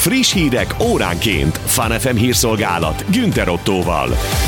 Friss hírek óránként. Fun FM hírszolgálat Günther Ottóval.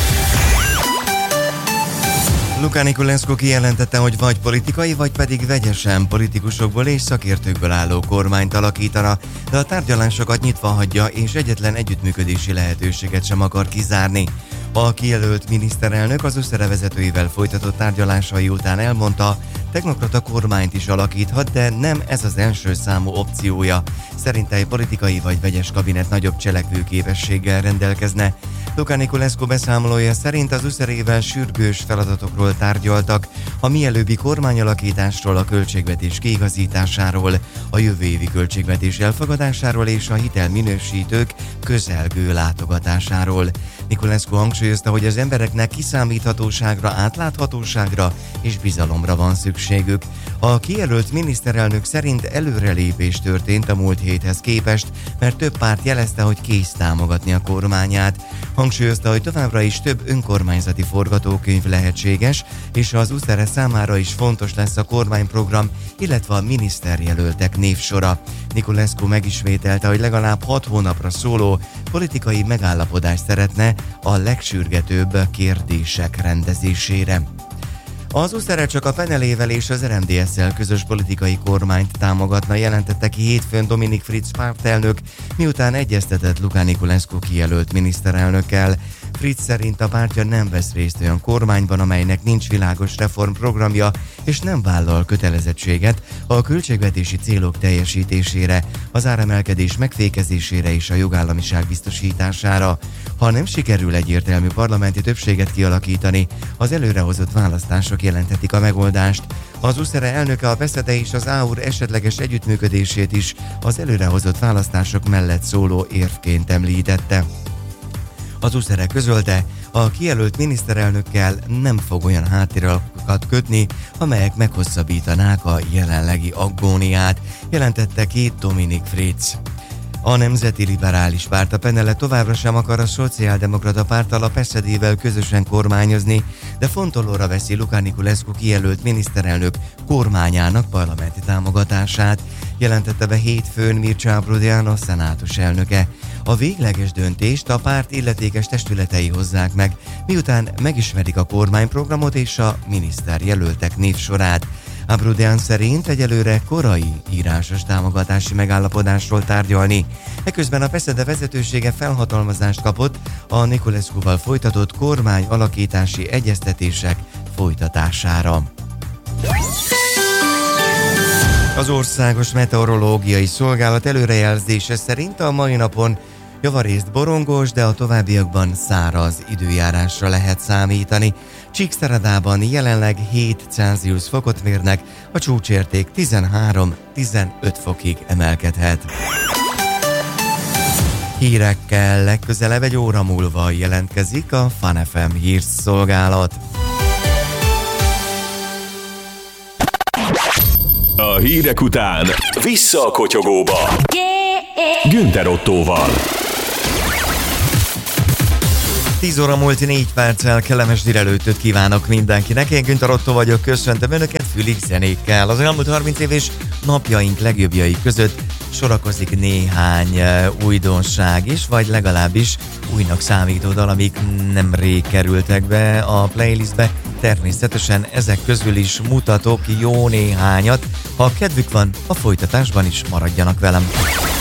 Luka Niculescu kijelentette, hogy vagy politikai, vagy pedig vegyesen politikusokból és szakértőkből álló kormányt alakítana, de a tárgyalásokat nyitva hagyja és egyetlen együttműködési lehetőséget sem akar kizárni. A kijelölt miniszterelnök az ÖSZERE vezetőivel folytatott tárgyalásai után elmondta, technokrata kormányt is alakíthat, de nem ez az első számú opciója. Szerinte egy politikai vagy vegyes kabinet nagyobb cselekvőképességgel rendelkezne. Luka Niculescu beszámolója szerint az ÖSZERE-vel sürgős feladatokról tárgyaltak, a mielőbbi kormányalakításról, a költségvetés kiigazításáról, a jövő évi költségvetés elfogadásáról és a hitelminősítők közelgő látogatásáról. Niculescu hangsúlyozta, hogy az embereknek kiszámíthatóságra, átláthatóságra és bizalomra van szükségük. A kijelölt miniszterelnök szerint előrelépés történt a múlt héthez képest, mert több párt jelezte, hogy kész támogatni a kormányát. Hangsúlyozta, hogy továbbra is több önkormányzati forgatókönyv lehetséges, és az ÖSZERE számára is fontos lesz a kormányprogram, illetve a miniszterjelöltek névsora. Niculescu megismételte, hogy legalább 6 hónapra szóló politikai megállapodást szeretne a legsürgetőbb kérdések rendezésére. Az ÖSZERE csak a PNL-vel és az RMDSZ-szel közös politikai kormányt támogatna, jelentette ki hétfőn Dominik Fritz pártelnök, miután egyeztetett Luka Niculescu kijelölt miniszterelnökkel. Fritz szerint a pártja nem vesz részt olyan kormányban, amelynek nincs világos reformprogramja, és nem vállal kötelezettséget a költségvetési célok teljesítésére, az áremelkedés megfékezésére és a jogállamiság biztosítására. Ha nem sikerül egyértelmű parlamenti többséget kialakítani, az előrehozott választások jelenthetik a megoldást. Az ÖSZERE elnöke a PESZEDE és az AUR esetleges együttműködését is az előrehozott választások mellett szóló érvként említette. Az ÖSZERE közölte, a kijelölt miniszterelnökkel nem fog olyan háttéralapokat kötni, amelyek meghosszabbítanák a jelenlegi agóniát, jelentette ki Dominik Fritz. A Nemzeti Liberális Párt, a PNL továbbra sem akar a Szociáldemokrata Párttal, a PSZD-vel közösen kormányozni, de fontolóra veszi Luka Niculescu kijelölt miniszterelnök kormányának parlamenti támogatását, jelentette be hétfőn Mircea Abrudean, a szenátus elnöke. A végleges döntést a párt illetékes testületei hozzák meg, miután megismerik a kormányprogramot és a miniszterjelöltek névsorát. Abrudean szerint egyelőre korai írásos támogatási megállapodásról tárgyalni. Eközben a PESZEDE vezetősége felhatalmazást kapott a Niculescuval folytatott kormány alakítási egyeztetések folytatására. Az Országos Meteorológiai Szolgálat előrejelzése szerint a mai napon javarészt borongós, de a továbbiakban száraz időjárásra lehet számítani. Csíkszeredában jelenleg 7 Celsius fokot mérnek, a csúcsérték 13-15 fokig emelkedhet. Hírekkel legközelebb egy óra múlva jelentkezik a Fun FM hírszolgálat. A hírek után vissza a kotyogóba. Günther Ottóval. 10 óra múlt 4 perccel, kellemes délelőttöt kívánok mindenkinek. Én Günther Ottó vagyok, köszöntöm Önöket fülig zenékkel. Az elmúlt 30 év és napjaink legjobbjai között sorakozik néhány újdonság is, vagy legalábbis újnak számító dal, amik nemrég kerültek be a playlistbe. Természetesen ezek közül is mutatok jó néhányat. Ha kedvük van, a folytatásban is maradjanak velem.